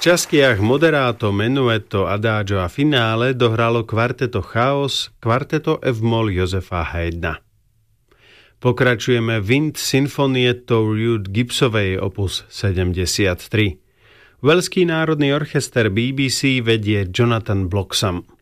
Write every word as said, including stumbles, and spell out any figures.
častiach moderato, menuetto, adagio a finále dohralo kvarteto Chaos, kvarteto F-moll Josefa Haydna. Pokračujeme Wind Sinfoniettou Ruth Gibbsovej opus sedemdesiattri. Velský národný orchester bé bé cé vedie Jonathan Bloxham.